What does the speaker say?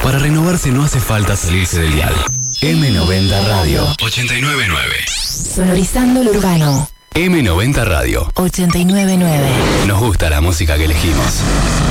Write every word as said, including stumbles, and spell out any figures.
Para renovarse no hace falta salirse del dial. eme noventa Radio ochenta y nueve punto nueve. Sonorizando lo urbano. eme noventa Radio ochenta y nueve punto nueve. Nos gusta la música que elegimos.